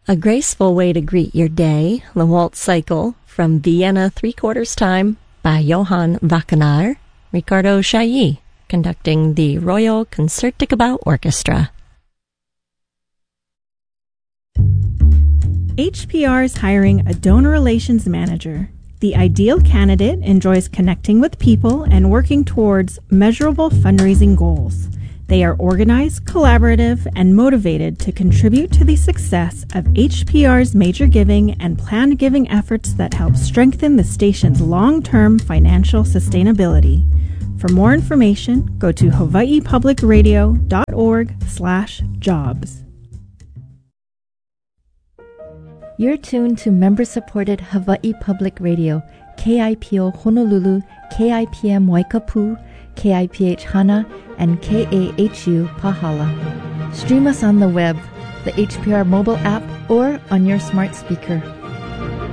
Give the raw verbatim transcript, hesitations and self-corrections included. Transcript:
A graceful way to greet your day, the waltz cycle from Vienna three-quarters time by Johann Wackenaar, Ricardo Chailly, conducting the Royal Concertgebouw Orchestra. H P R is hiring a donor relations manager. The ideal candidate enjoys connecting with people and working towards measurable fundraising goals. They are organized, collaborative, and motivated to contribute to the success of H P R's major giving and planned giving efforts that help strengthen the station's long-term financial sustainability. For more information, go to hawaii public radio dot org slash jobs. You're tuned to member-supported Hawaii Public Radio, K I P O Honolulu, K I P M Waikapu, K I P H Hana, and K A H U Pahala. Stream us on the web, the H P R mobile app, or on your smart speaker.